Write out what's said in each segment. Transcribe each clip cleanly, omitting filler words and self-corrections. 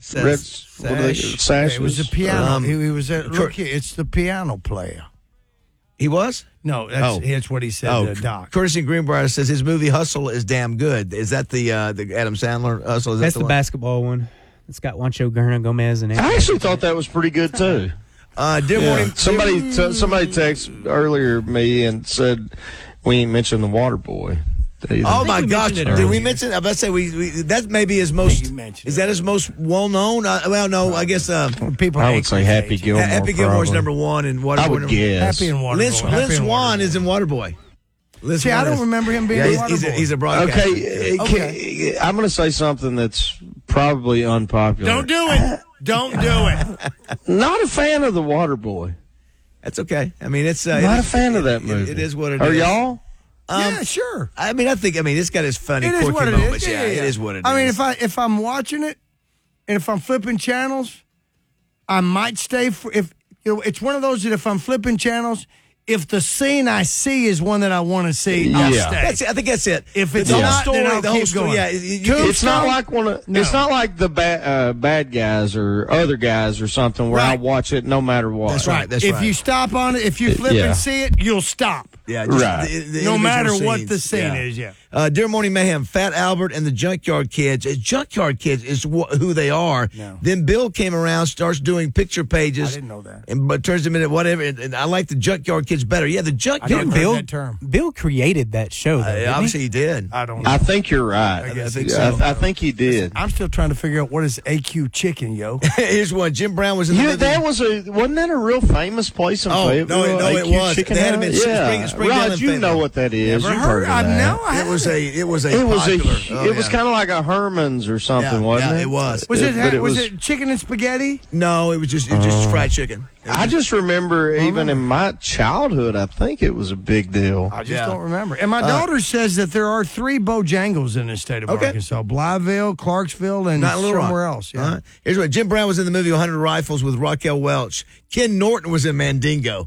Sash. It was a piano. He was look here, it's the piano player. He was? No, that's what he said to Doc. Curtis in Greenbrier says his movie Hustle is damn good. Is that the Adam Sandler Hustle? That's the basketball one. It's got Juancho Gomez and I actually thought that was pretty good too. Dear morning. Somebody texted earlier me and said we ain't mentioned the Water Boy. Oh my gosh! Did we mention? I was about to say we that may be his most. Is that his most well known? Well, no, I guess people. I would say Happy Gilmore. Happy Gilmore's number one, and Waterboy. I would guess. Happy and Waterboy. Lynn Swan is in Waterboy. See, I don't remember him being in Waterboy. He's a broadcaster. Okay, I'm going to say something that's probably unpopular. Don't do it. Don't do it. Not a fan of the Waterboy. That's okay. I mean, it's not a fan of that movie. It is what it is. Are y'all? Yeah, sure. I mean, it's got its funny, it is quirky what it moments. Is. Yeah, it is what it is. I mean, if I'm watching it, and if I'm flipping channels, I might stay for if it's one of those that if I'm flipping channels, if the scene I see is one that I want to see, I'll stay. I think that's it. If it's not, then I'll keep going. Yeah, it's not like It's not like the bad guys or other guys or something where I watch it no matter what. That's right. That's if you stop on it, if you flip and see it, you'll stop. Yeah, no matter what the scene is. Yeah. Dear Morning Mayhem, Fat Albert and the Junkyard Kids. Junkyard Kids is who they are. No. Then Bill came around, starts doing picture pages. I didn't know that. But turns them into whatever. And I like the Junkyard Kids better. Yeah, the Junkyard Kids. Bill created that show. Though, obviously he did. I don't know. I think you're right. I think so. I think he did. I'm still trying to figure out what is AQ Chicken, yo. Here's one. Jim Brown was in the movie. Wasn't that a real famous place in Fayetteville? No, it was. Chicken they had them in Rod, you know what that is. Never heard of that. It was kind of like a Herman's or something, wasn't it? Yeah, it was. Was it chicken and spaghetti? No, it was just fried chicken. I just remember even in my childhood, I think it was a big deal. I just don't remember. And my daughter says that there are 3 Bojangles in the state of Arkansas: Blytheville, Clarksville, and somewhere else. Yeah. Here's what Jim Brown was in the movie 100 Rifles with Raquel Welch. Ken Norton was in Mandingo.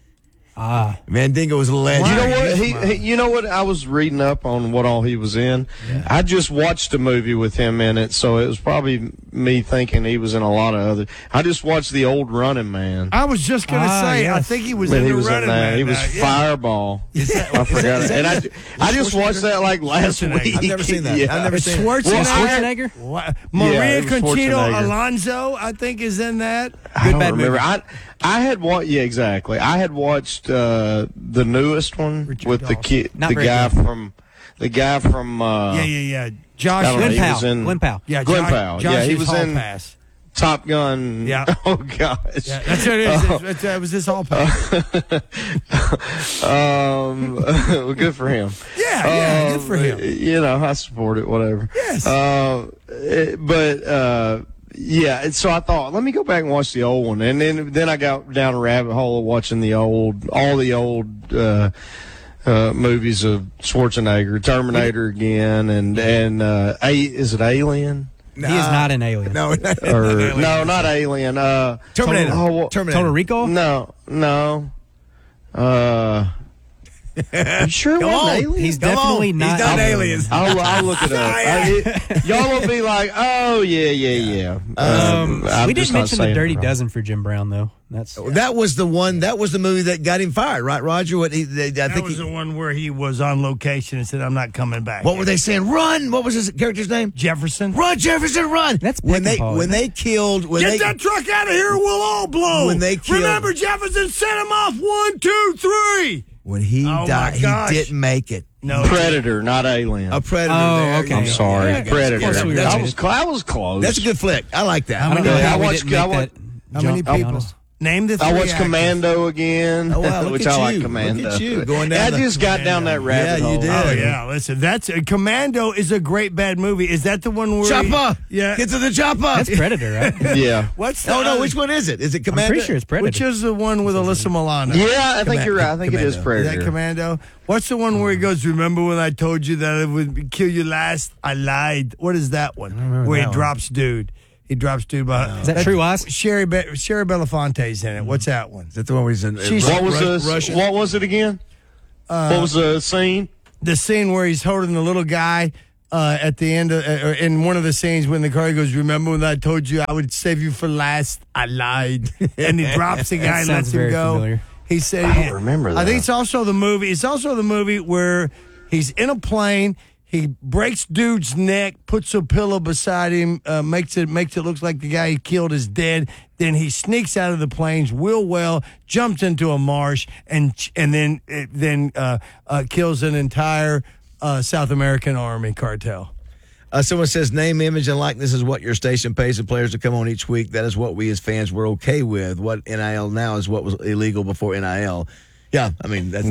Mandingo was a legend. You know what? You know what? I was reading up on what all he was in. Yeah. I just watched a movie with him in it, so it was probably me thinking he was in a lot of other. I just watched The Old Running Man. I was just going to say, yes. I think he was in The Running Man. He was Fireball. I forgot it. And I just watched that like last week. I've never seen that. Yeah. I've never seen Schwarzenegger? Maria Conchita Alonso, I think, is in that. I don't remember. I had watched. Yeah, exactly. I had watched the newest one Richard with Dawson. the guy from. Josh Glenn Powell. Yeah, Glenn Powell. Josh he was in Pass. Top Gun. Yeah. Oh gosh. Yeah, that's what it is. It was his Hall Pass. Well, good for him. Yeah, good for him. You know, I support it. Whatever. Yes. Yeah, and so I thought, let me go back and watch the old one, and then I got down a rabbit hole of watching all the old movies of Schwarzenegger, Terminator again, and is it Alien? He is not an alien. No, not Alien. Terminator. Terminator. Total Recall? No. You sure it wasn't Alien? He's definitely not. He's not aliens. I'll look it up. Y'all will be like, oh, yeah. We didn't mention the Dirty Dozen for Jim Brown, though. That was the one. That was the movie that got him fired, right, Roger? That was the one where he was on location and said, "I'm not coming back." What were they saying? Run! What was his character's name? Jefferson. Run, Jefferson, run! That's when they killed. Get that truck out of here! We'll all blow. When they killed, remember Jefferson set him off 1, 2, 3. When he died, he didn't make it. No, Predator, not Alien. A Predator. Oh, okay. I'm sorry, Predator. I was close. That's a good flick. I like that. How many people? Name the 3 I watched Commando again, which I like Commando. Look at you going down. I just got down that rabbit hole. You did. Oh, yeah. Listen, Commando is a great bad movie. Is that the one where Chopper? Yeah. Get to the chopper. That's Predator, right? Yeah. No, which one is it? Is it Commando? I'm pretty sure it's Predator. Which is the one with Alyssa Milano? Yeah, I think you're right. I think Commando. it is Predator. Is that Commando? What's the one where he goes, remember when I told you that I would kill you last? I lied. What is that one? Where he drops dude. He drops dude behind. Is that True Eyes? Sherry Belafonte's in it. What's that one? Is that the one where he's in? What was it again? What was the scene? The scene where he's holding the little guy at the end or in one of the scenes when the car goes, "Remember when I told you I would save you for last? I lied." And he drops the guy and lets him go. Familiar. He said, I don't remember that. I think it's also the movie. It's also the movie where he's in a plane. He breaks dude's neck, puts a pillow beside him, makes it look like the guy he killed is dead. Then he sneaks out of the planes real well, jumps into a marsh, and then kills an entire South American army cartel. Someone says, name, image, and likeness is what your station pays the players to come on each week. That is what we as fans were okay with. What NIL now is what was illegal before NIL. Yeah, I mean that's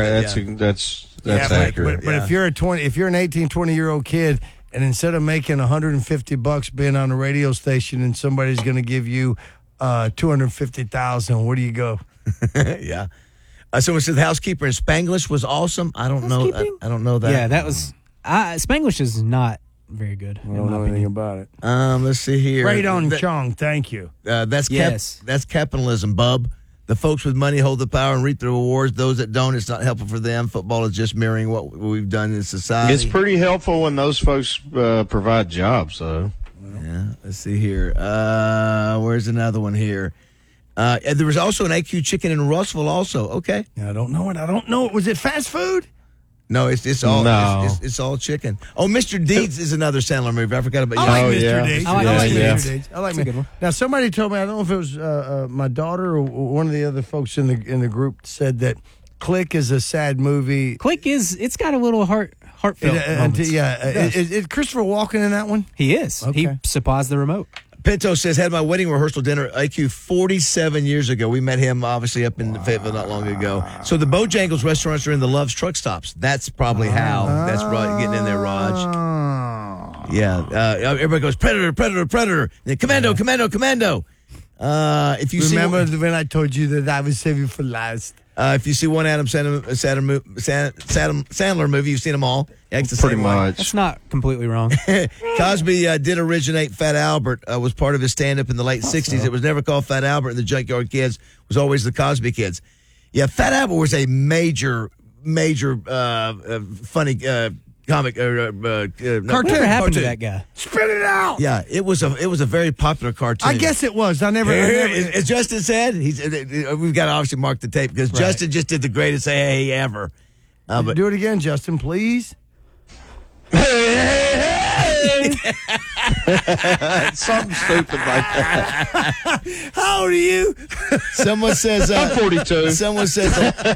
accurate. But if you're an 18, 20-year-old kid, and instead of making $150 being on a radio station, and somebody's going to give you $250,000, where do you go? Yeah. Someone said the housekeeper in Spanglish was awesome. I don't know. I don't know that. Yeah, that was Spanglish is not very good. I don't know anything about it. Let's see here. Radon Chong, thank you. That's capitalism, bub. The folks with money hold the power and reap the rewards. Those that don't, it's not helpful for them. Football is just mirroring what we've done in society. It's pretty helpful when those folks provide jobs, though. Yeah, let's see here. Where's another one here? There was also an AQ Chicken in Russellville also. Okay. I don't know it. Was it fast food? No, it's all chicken. Oh, Mr. Deeds is another Sandler movie. I forgot about you. I like Mr. Deeds. I like Mr. Deeds. I like That's a good one. Now, somebody told me, I don't know if it was my daughter or one of the other folks in the group said that Click is a sad movie. Click it's got a little heartfelt moments. Is Christopher Walken in that one? He is. Okay. He supplies the remote. Pinto says, had my wedding rehearsal dinner at IQ 47 years ago. We met him, obviously, up in Fayetteville not long ago. So the Bojangles restaurants are in the Love's truck stops. That's probably how. That's right, getting in there, Raj. Yeah. Everybody goes, Predator, Predator, Predator. And then, Commando, Commando, Commando. If you remember when I told you that I would save you for last? If you see one Adam Sandler movie, you've seen them all. Pretty much. That's not completely wrong. Cosby did originate Fat Albert, was part of his stand-up in the late 60s. It was never called Fat Albert and the Junkyard Kids. It was always the Cosby Kids. Yeah, Fat Albert was a major funny comic cartoon. Whatever happened to that guy? Spit it out. Yeah, it was a very popular cartoon. I guess it was. As Justin said, we've got to obviously mark the tape because Justin just did the greatest hey ever. But do it again, Justin, please. Something stupid like that. How old are you? Someone says I'm 42. Someone says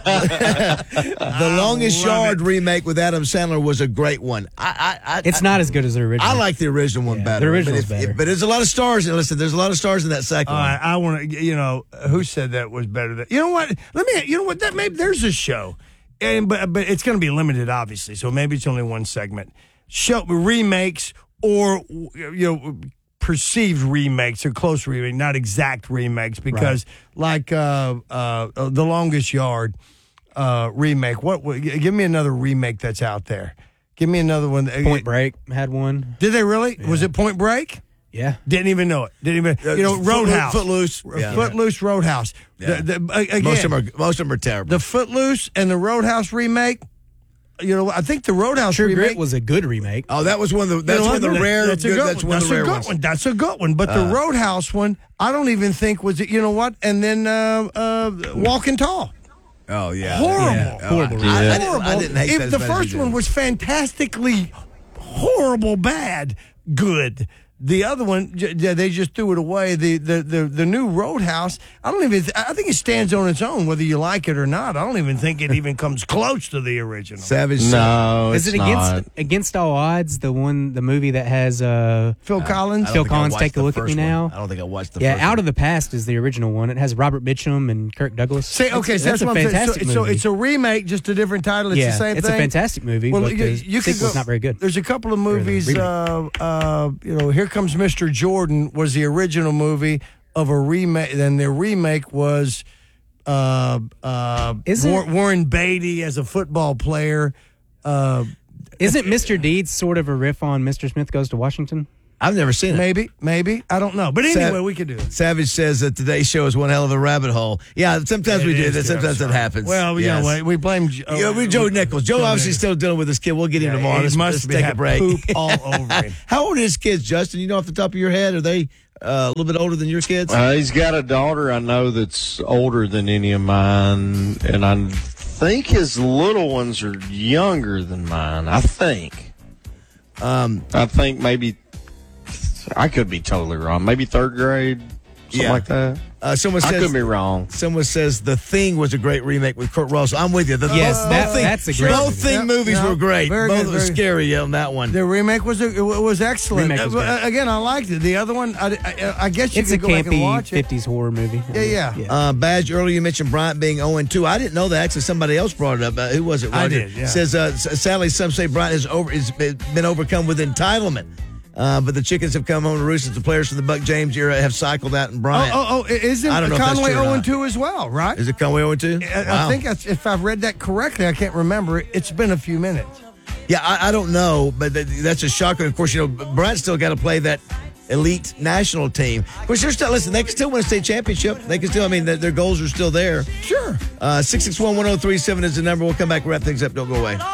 the Longest Yard remake with Adam Sandler was a great one. It's not as good as the original. I like the original one better. The original's better. But there's a lot of stars. Listen, there's a lot of stars in that second one. I want to. Who said that was better than? You know what? That maybe there's a show. But it's going to be limited, obviously. So maybe it's only one segment. Show remakes or perceived remakes or close remakes, not exact remakes. Because like The Longest Yard remake. Give me another remake that's out there. Give me another one. Point Break had one. Did they really? Yeah. Was it Point Break? Yeah. Didn't even know it. Roadhouse. Footloose. Footloose, Roadhouse. Yeah. Again, most of them are terrible. The Footloose and the Roadhouse remake. I think the Roadhouse True remake Grit was a good remake. Oh, that was one of the. That's one of the rare. That's a good one. That's a good one. But the Roadhouse one, I don't even think was it. You know what? And then Walking Tall. Oh yeah, horrible. I didn't hate that. The first one was fantastically horrible, bad, good. The other one, they just threw it away. The new Roadhouse, I think it stands on its own, whether you like it or not. I don't even think it even comes close to the original. Savage. No, is it against all odds? The movie that has Phil Collins. Phil Collins, Take a Look at Me Now. I don't think I watched the first one. Out of the Past is the original one. It has Robert Mitchum and Kirk Douglas. So that's a fantastic movie. So it's a remake, just a different title. It's the same thing. It's a fantastic movie, but the sequel's not very good. There's a couple of movies. Here Comes Mr. Jordan was the original movie of a remake. Then the remake was Warren Beatty as a football player. Isn't Mr. Deeds sort of a riff on Mr. Smith Goes to Washington? I've never seen it. Maybe. I don't know. But anyway, we could do it. Savage says that today's show is one hell of a rabbit hole. Yeah, sometimes we do that. Sometimes that happens. Well, you know, we blame Joe Nichols. Joe obviously still dealing with his kid. We'll get him tomorrow. Let's take a break. Poop all over him. How old are his kids, Justin? You know off the top of your head? Are they a little bit older than your kids? He's got a daughter I know that's older than any of mine, and I think his little ones are younger than mine. I think. I think maybe I could be totally wrong. Maybe third grade, something like that. Someone says, I could be wrong. Someone says The Thing was a great remake with Kurt Russell. I'm with you. That's a great Both Thing movies were great. Both were scary on that one. The remake was excellent. Remake was again, I liked it. The other one, I guess you could go back and watch it. It's a campy 50s horror movie. Yeah. Badge, earlier you mentioned Bryant being 0-2. I didn't know that. Actually, somebody else brought it up. Who was it? I did, yeah. Says, sadly, some say Bryant has been overcome with entitlement. But the Chickens have come home to roost as the players from the Buck James era have cycled out in Bryant. Isn't Conway 0-2 as well, right? Is it Conway 0-2? I think if I've read that correctly, I can't remember. It's been a few minutes. Yeah, I don't know, but that's a shocker. Of course, Bryant's still got to play that elite national team. Of course, they can still win a state championship. They can still, their goals are still there. Sure. 661-1037 is the number. We'll come back and wrap things up. Don't go away.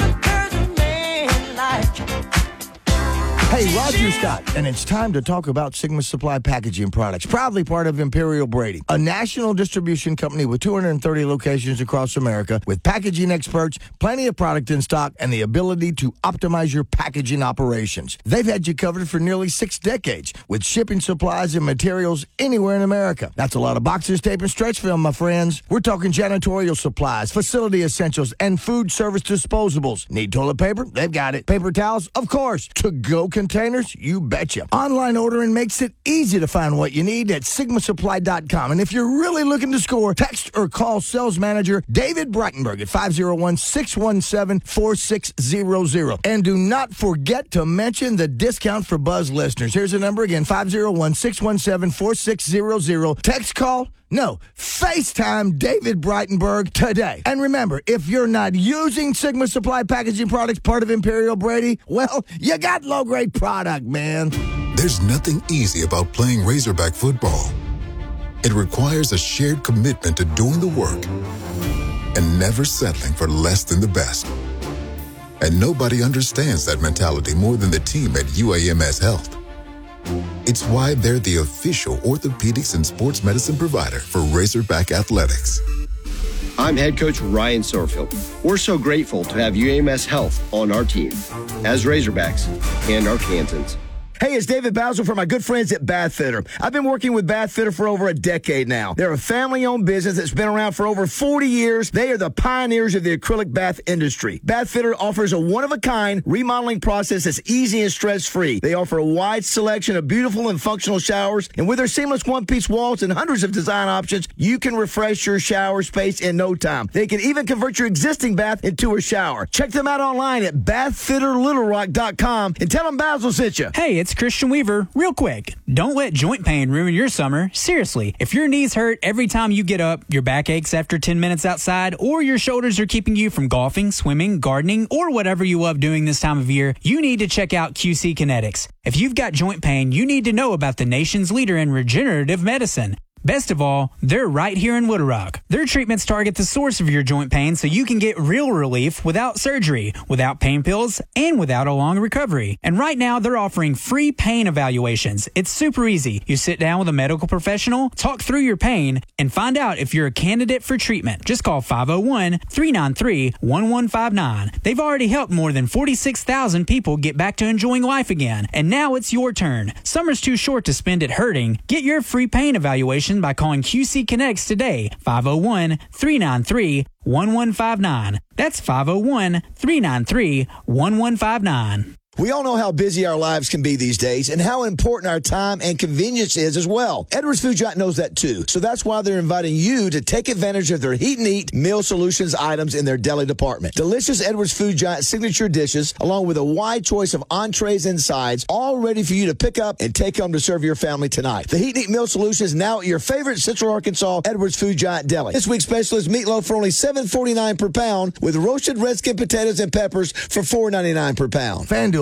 Hey, Roger Scott, and it's time to talk about Sigma Supply Packaging Products, proudly part of Imperial Brady, a national distribution company with 230 locations across America, with packaging experts, plenty of product in stock, and the ability to optimize your packaging operations. They've had you covered for nearly 6 decades, with shipping supplies and materials anywhere in America. That's a lot of boxes, tape, and stretch film, my friends. We're talking janitorial supplies, facility essentials, and food service disposables. Need toilet paper? They've got it. Paper towels? Of course. To-go containers? You betcha. Online ordering makes it easy to find what you need at SigmaSupply.com. And if you're really looking to score, text or call sales manager David Breitenberg at 501-617-4600. And do not forget to mention the discount for Buzz listeners. Here's the number again, 501-617-4600. Text, call, no, FaceTime David Breitenberg today. And remember, if you're not using Sigma Supply Packaging Products, part of Imperial Brady, well, you got low-grade product, man. There's nothing easy about playing Razorback football. It requires a shared commitment to doing the work and never settling for less than the best. And nobody understands that mentality more than the team at UAMS Health. It's why they're the official orthopedics and sports medicine provider for Razorback Athletics. I'm head coach Ryan Sorfield. We're so grateful to have UAMS Health on our team as Razorbacks and Arkansans. Hey, it's David Basil from my good friends at Bath Fitter. I've been working with Bath Fitter for over a decade now. They're a family-owned business that's been around for over 40 years. They are the pioneers of the acrylic bath industry. Bath Fitter offers a one-of-a-kind remodeling process that's easy and stress-free. They offer a wide selection of beautiful and functional showers, and with their seamless one-piece walls and hundreds of design options, you can refresh your shower space in no time. They can even convert your existing bath into a shower. Check them out online at bathfitterlittlerock.com and tell them Basil sent you. Hey, it's Christian Weaver. Real quick, don't let joint pain ruin your summer. Seriously, if your knees hurt every time you get up, your back aches after 10 minutes outside, or your shoulders are keeping you from golfing, swimming, gardening, or whatever you love doing this time of year, you need to check out QC Kinetics. If you've got joint pain, you need to know about the nation's leader in regenerative medicine. Best of all, they're right here in Little Rock. Their treatments target the source of your joint pain so you can get real relief without surgery, without pain pills, and without a long recovery. And right now, they're offering free pain evaluations. It's super easy. You sit down with a medical professional, talk through your pain, and find out if you're a candidate for treatment. Just call 501-393-1159. They've already helped more than 46,000 people get back to enjoying life again. And now it's your turn. Summer's too short to spend it hurting. Get your free pain evaluation by calling QC Kinetics today, 501-393-1159. That's 501-393-1159. We all know how busy our lives can be these days and how important our time and convenience is as well. Edwards Food Giant knows that too. So that's why they're inviting you to take advantage of their Heat and Eat Meal Solutions items in their deli department. Delicious Edwards Food Giant signature dishes, along with a wide choice of entrees and sides, all ready for you to pick up and take home to serve your family tonight. The Heat and Eat Meal Solutions now at your favorite Central Arkansas Edwards Food Giant deli. This week's special is meatloaf for only $7.49 per pound with roasted red skin potatoes and peppers for $4.99 per pound. FanDuel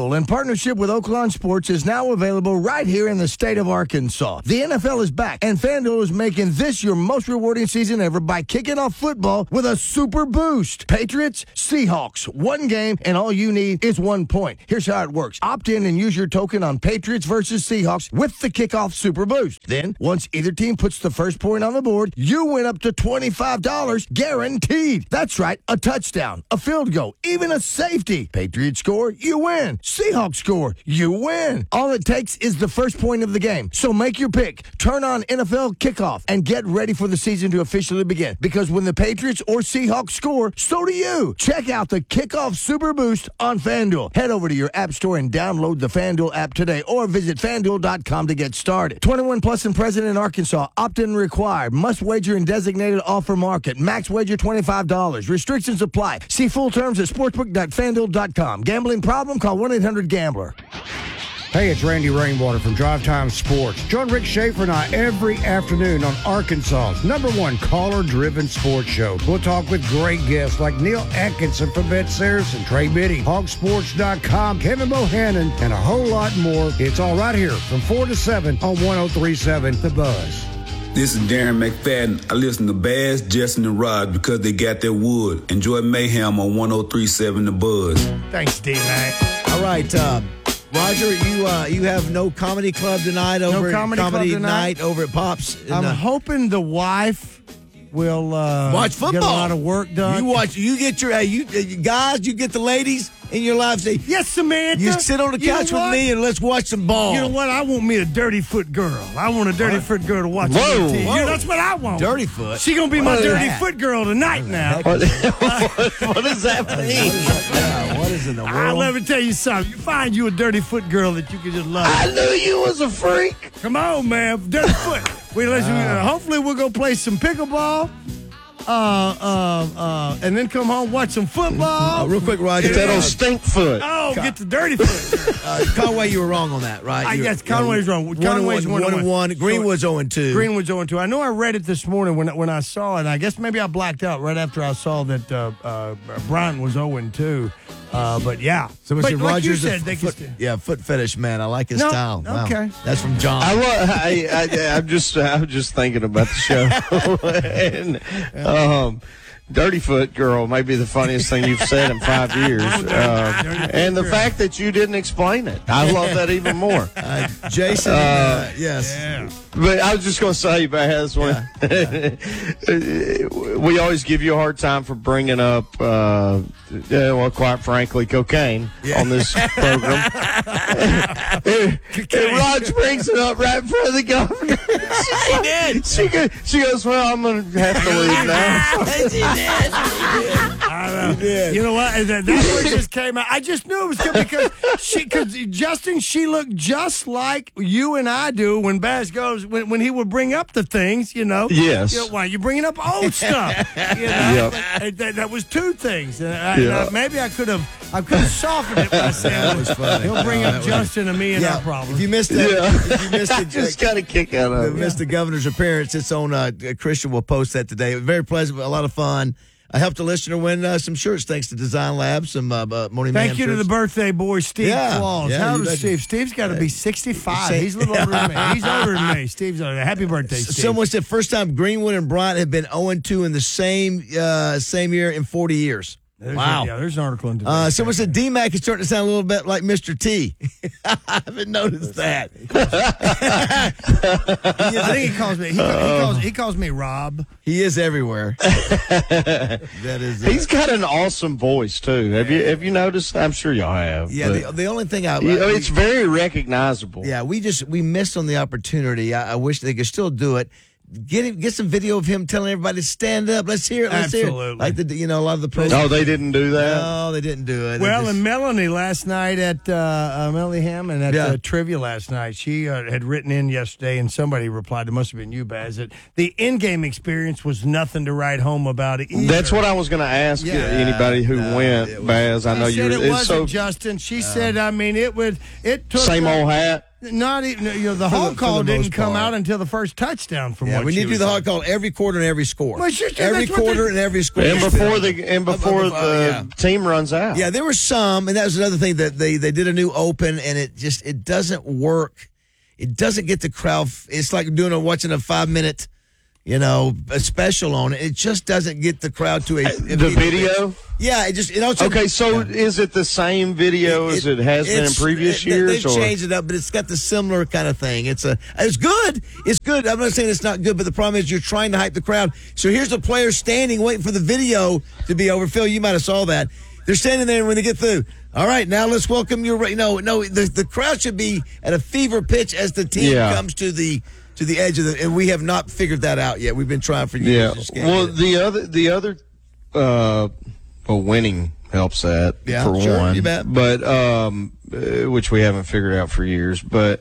FanDuel, in partnership with Oaklawn Sports, is now available right here in the state of Arkansas. The NFL is back, and FanDuel is making this your most rewarding season ever by kicking off football with a super boost. Patriots, Seahawks, one game, and all you need is 1 point. Here's how it works. Opt in and use your token on Patriots versus Seahawks with the kickoff super boost. Then, once either team puts the first point on the board, you win up to $25 guaranteed. That's right, a touchdown, a field goal, even a safety. Patriots score, you win. Seahawks score, you win. All it takes is the first point of the game. So make your pick, turn on NFL Kickoff, and get ready for the season to officially begin. Because when the Patriots or Seahawks score, so do you. Check out the Kickoff Super Boost on FanDuel. Head over to your app store and download the FanDuel app today, or visit FanDuel.com to get started. 21 plus and present in Arkansas. Opt-in required. Must wager in designated offer market. Max wager $25. Restrictions apply. See full terms at sportsbook.fanduel.com. Gambling problem? Call 1-800-GAMBLER. Hey, it's Randy Rainwater from Drive Time Sports. Join Rick Schaefer and I every afternoon on Arkansas's #1 caller-driven sports show. We'll talk with great guests like Neil Atkinson from Bet Saracen, Trey Biddy, Hogsports.com, Kevin Bohannon, and a whole lot more. It's all right here from 4 to 7 on 103.7 The Buzz. This is Darren McFadden. I listen to Baz, Justin, and Rod because they got their wood. Enjoy Mayhem on 103.7 The Buzz. Thanks, Steve, man. All right, Roger, you have no comedy club tonight over comedy at Comedy club tonight? Night over at Pops. I'm hoping the wife will watch football. Get a lot of work done. You get your guys, you get the ladies in your life. Say yes, Samantha. You sit on the couch with me and let's watch some ball. You know what? I want me a dirty foot girl. I want a dirty foot girl to watch. Whoa. You know, that's what I want. Dirty foot. She gonna be my dirty foot girl tonight. Now. What does that mean? What is in the world? Let me tell you something. You find you a dirty foot girl that you can just love. I knew you was a freak. Come on, man. Dirty foot. Hopefully we'll go play some pickleball. And then come home, watch some football. Real quick, Roger. Get that old stink foot. Oh, get the dirty foot. Conway, you were wrong on that, right? Yes, Conway's wrong. Conway's 1-1. Greenwood's 0-2. Greenwood's 0-2. I know I read it this morning when I saw it. And I guess maybe I blacked out right after I saw that Bryant was 0-2. But yeah. So Mr. But like Rogers, you said, foot fetish man. I like his style. Wow. Okay. That's from John. I'm just thinking about the show. And, Dirty Foot Girl may be the funniest thing you've said in 5 years. And the fact that you didn't explain it. I love that even more. Jason, yes. Yeah. But I was just going to say, Baz, we always give you a hard time for bringing up, quite frankly, cocaine on this program. And Raj brings it up right in front of the governor. She did. She goes, well, I'm going to have to leave now. I know. You know what? That one just came out. I just knew it was good because Justin, she looked just like you and I do when Baz goes when he would bring up the things. You know. Yes. You know, why you bringing up old stuff? You know. Yep. That was two things. Maybe I could have softened it by saying That was funny. he'll bring up Justin and me and our problems. If you missed that, if you missed I it, just got a kick out of it. missed the governor's appearance. It's on. Christian will post that today. Very pleasant, a lot of fun. I helped a listener win some shirts thanks to Design Lab. Some Morning Man Thank you to shirts. the birthday boy, Steve Claus. Yeah, How you old is bet. Steve? Steve's got to be 65. He's a little older than me. He's older than me. Steve's older. Happy birthday, Steve. Someone said first time Greenwood and Bryant have been 0-2 in the same year in 40 years. Wow. There's an article in today. Someone said D-Mac is starting to sound a little bit like Mr. T. I haven't noticed that. I think he calls me. He calls me Rob. He is everywhere. That is. He's got an awesome voice too. Have you noticed? I'm sure y'all have. Yeah. but, The only thing it's very recognizable. Yeah, we missed on the opportunity. I wish they could still do it. Get some video of him telling everybody to stand up. Let's hear it. Let's hear it. Absolutely. Like a lot of the pros. Oh, they didn't do that? No, they didn't do it. Well, and Melanie last night at Melanie Hammond at Trivia last night, she had written in yesterday, and somebody replied, it must have been you, Baz, that the in-game experience was nothing to write home about it either. That's what I was going to ask anybody who went, Baz. I know she said you're. it wasn't Justin. She said, I mean, it took same old hat. Not even the hog for call the didn't most come part. out until the first touchdown. From Yeah, what we she need to do was the saying. hog call every quarter and every score. Well, sure, every that's what quarter they- and every score. And before the yeah. team runs out. Yeah, there were some, and that was another thing that they did a new open, and it doesn't work. It doesn't get the crowd. It's like watching a 5-minute, a special on it. It just doesn't get the crowd to The video. Yeah, it also Okay, so is it the same video as it has been in previous years? They've changed it up, but it's got the similar kind of thing. It's good. It's good. I'm not saying it's not good, but the problem is you're trying to hype the crowd. So here's the players standing, waiting for the video to be over. Phil, you might have saw that. They're standing there, and when they get through, all right, now let's welcome your. The crowd should be at a fever pitch as the team comes to the edge of and we have not figured that out yet. We've been trying for years. Yeah. Just can't Well, get it. the other winning helps that for sure, one. you bet. But which we haven't figured out for years. But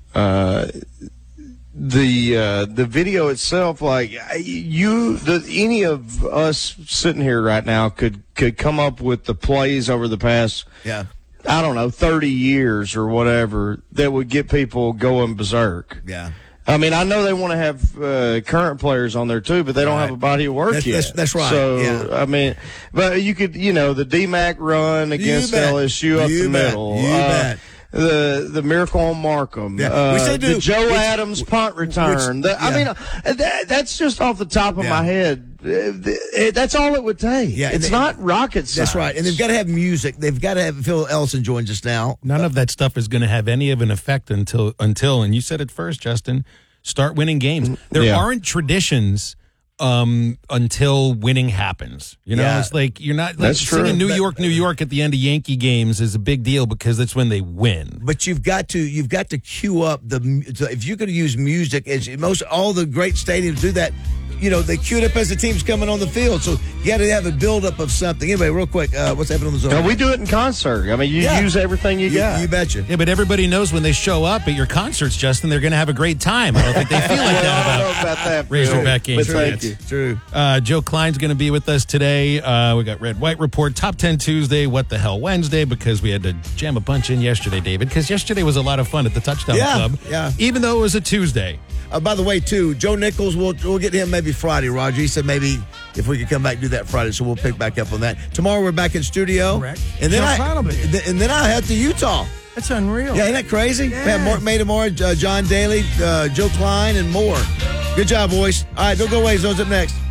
the video itself, like any of us sitting here right now could come up with the plays over the past I don't know 30 years or whatever that would get people going berserk. Yeah. I mean, I know they want to have current players on there too, but they don't have a body of work yet. That's right. So, yeah. I mean, but you could, the DMAC run against LSU up the middle. You bet. The Miracle on Markham. Yeah. The Joe Adams punt return. That's just off the top of my head. That's all it would take. Yeah, it's not rocket science. That's right. And they've got to have music. They've got to have Phil Ellison joined just now. None of that stuff is going to have any of an effect until, and you said it first, Justin, start winning games. There aren't traditions until winning happens. It's like you're not like singing New York at the end of Yankee games is a big deal because that's when they win. But you've got to cue up if you're going to use music, as all the great stadiums do that. They cue it up as the team's coming on the field. So you got to have a buildup of something. Anyway, real quick, what's happening on the zone? No, we do it in concert. I mean, you use everything you got. You betcha. Yeah, but everybody knows when they show up at your concerts, Justin, they're going to have a great time. I don't think they feel like that I don't know about that. Razorback games. But thank you. True. Joe Klein's going to be with us today. We got Red White Report, Top 10 Tuesday, What the Hell Wednesday, because we had to jam a bunch in yesterday, David, because yesterday was a lot of fun at the Touchdown Club. Yeah. Even though it was a Tuesday. By the way, too, Joe Nichols, we'll get him maybe Friday, Roger. He said maybe if we could come back and do that Friday, so we'll pick back up on that. Tomorrow we're back in studio. Correct. And then I head to Utah. That's unreal. Yeah, isn't that crazy? Yeah. We have Mark Matamore, John Daly, Joe Klein, and more. Good job, boys. All right, don't go away. Zone's up next.